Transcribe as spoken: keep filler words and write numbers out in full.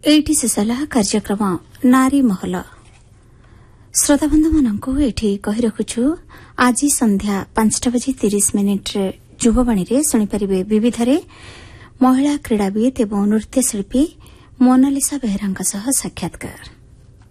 एठी शेषला कार्यक्रम नारी महल श्रोताबंधु मानकु एठी कहि रखुछु आज संध्या पांचटा बजे तीस मिनिट रे युववाणी रे सुनिपारिबे विविधरे महिला क्रीड़ाविद एवं नृत्यशिल्पी मोनालिसा बेहेरांका सह साक्षात्कार।